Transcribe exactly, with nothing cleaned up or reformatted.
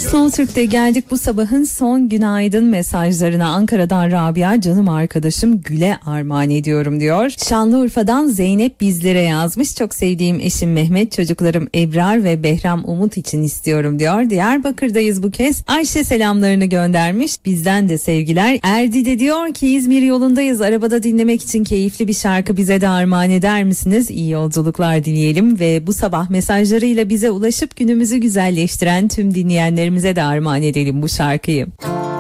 Slow Türk'te geldik bu sabahın son günaydın mesajlarına. Ankara'dan Rabia, canım arkadaşım Gül'e armağan ediyorum diyor. Şanlıurfa'dan Zeynep bizlere yazmış. Çok sevdiğim eşim Mehmet, çocuklarım Ebrar ve Behram Umut için istiyorum diyor. Diyarbakır'dayız bu kez. Ayşe selamlarını göndermiş. Bizden de sevgiler. Erdi de diyor ki İzmir yolundayız. Arabada dinlemek için keyifli bir şarkı bize de armağan eder misiniz? İyi yolculuklar dileyelim ve bu sabah mesajlarıyla bize ulaşıp günümüzü güzelleştiren tüm dinleyenlerimize de armağan edelim bu şarkıyı.